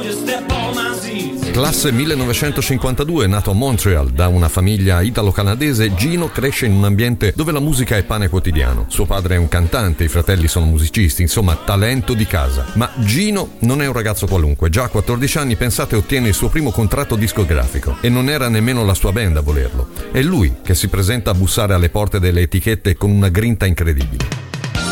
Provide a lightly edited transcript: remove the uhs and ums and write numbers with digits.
Classe 1952, nato a Montreal da una famiglia italo-canadese, Gino cresce in un ambiente dove la musica è pane quotidiano. Suo padre è un cantante, i fratelli sono musicisti, insomma talento di casa. Ma Gino non è un ragazzo qualunque, già a 14 anni, pensate, ottiene il suo primo contratto discografico e non era nemmeno la sua band a volerlo. È lui che si presenta a bussare alle porte delle etichette con una grinta incredibile.